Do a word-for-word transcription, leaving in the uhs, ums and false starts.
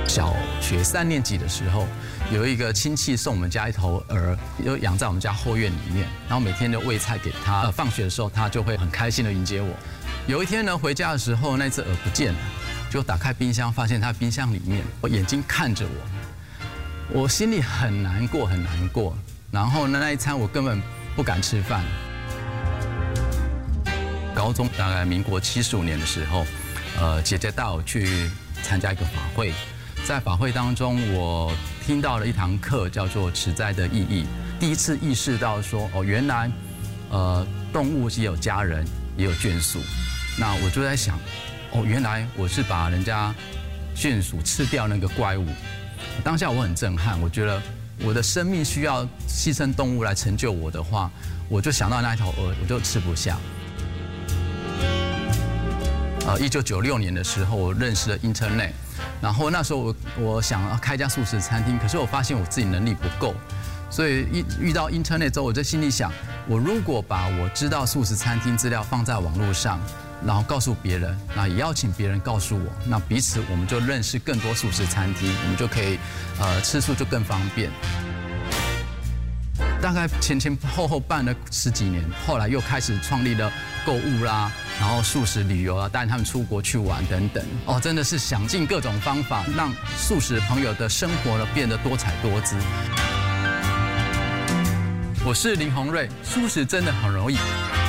小学三年级的时候，有一个亲戚送我们家一头鹅，就养在我们家后院里面，然后每天就喂菜给它。呃，放学的时候，它就会很开心的迎接我。有一天呢，回家的时候，那只鹅不见了，就打开冰箱，发现它冰箱里面，我眼睛看着我，我心里很难过，很难过。然后呢，那一餐我根本不敢吃饭。高中大概民国七十五年的时候，呃，姐姐带我去参加一个法会，在法会当中，我听到了一堂课，叫做持斋的意义。第一次意识到说，哦，原来，呃，动物也有家人，也有眷属。那我就在想，哦，原来我是把人家眷属吃掉那个怪物。当下我很震撼，我觉得我的生命需要牺牲动物来成就我的话，我就想到那一头鹅，我就吃不下。呃，一九九六年的时候，我认识了 Internet， 然后那时候我我想要开一家素食餐厅，可是我发现我自己能力不够，所以一遇到 Internet 之后，我就心里想，我如果把我知道素食餐厅资料放在网络上，然后告诉别人，那也邀请别人告诉我，那彼此我们就认识更多素食餐厅，我们就可以呃吃素就更方便。大概前前后后办了十几年，后来又开始创立了购物啦，然后素食旅游啊，带他们出国去玩等等。哦，真的是想尽各种方法，让素食朋友的生活呢变得多彩多姿。我是林宏瑞，素食真的很容易。